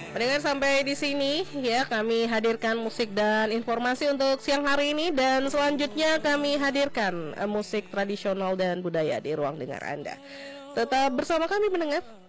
Pendengar, sampai di sini ya kami hadirkan musik dan informasi untuk siang hari ini, dan selanjutnya kami hadirkan musik tradisional dan budaya di ruang dengar Anda. Tetap bersama kami pendengar.